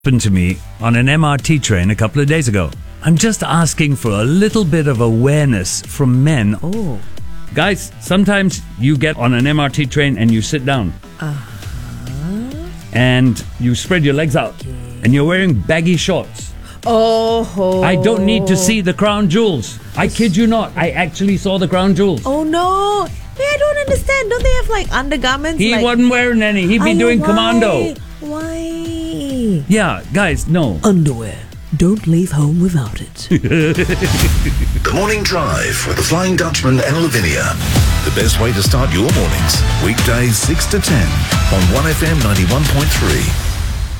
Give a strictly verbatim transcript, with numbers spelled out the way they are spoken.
happened to me on an M R T train a couple of days ago. I'm just asking for a little bit of awareness from men. Oh. Guys, sometimes you get on an M R T train and you sit down. Uh-huh. And you spread your legs out. Okay. And you're wearing baggy shorts. Oh. I don't need to see the crown jewels. I kid you not. I actually saw the crown jewels. Oh no. Hey, I don't understand. Don't they have like undergarments? He like... wasn't wearing any. He'd be Ayo, doing why? commando. Why? Yeah, guys, no. Underwear. Don't leave home without it. The Morning Drive with the Flying Dutchman and Lavinia. The best way to start your mornings. Weekdays six to ten on one F M ninety-one point three.